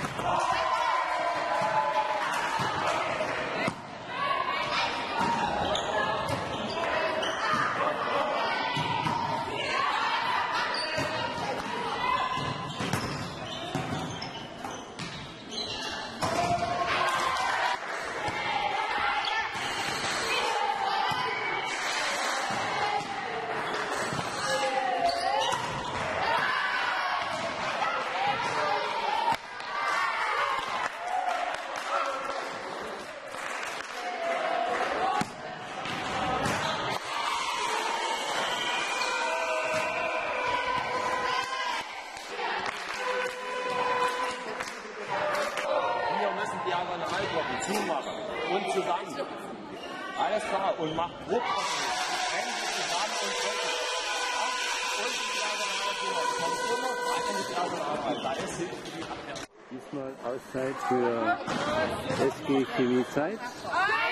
Diagonalblocken zumachen und zusammen. Alles klar. Und macht Druck auf den Hände zusammen und drücken. Und die Diagonale zumachen. Kommt immer rein in die Diagonale. Da ist Hilfe für die Abwehr. Diesmal Auszeit für SG Chemie Zeit.